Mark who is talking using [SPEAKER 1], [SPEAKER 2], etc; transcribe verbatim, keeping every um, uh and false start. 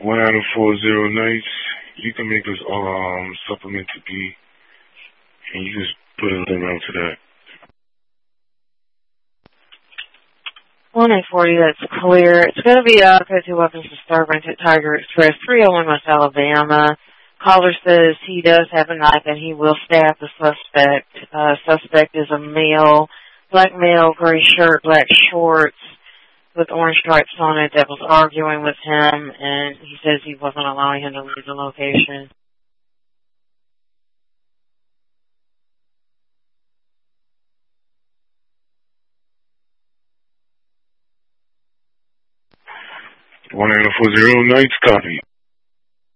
[SPEAKER 1] One item four zero nights. You can make this um supplement to be, and you just put a limit onto that.
[SPEAKER 2] one eight forty, that's clear. It's going to be a code two weapons disturbance at Tiger Express, three oh one West Alabama. Caller says he does have a knife and he will stab the suspect. Uh, suspect is a male, black male, gray shirt, black shorts with orange stripes on it that was arguing with him, and he says he wasn't allowing him to leave the location.
[SPEAKER 1] one nine four zero nights, copy.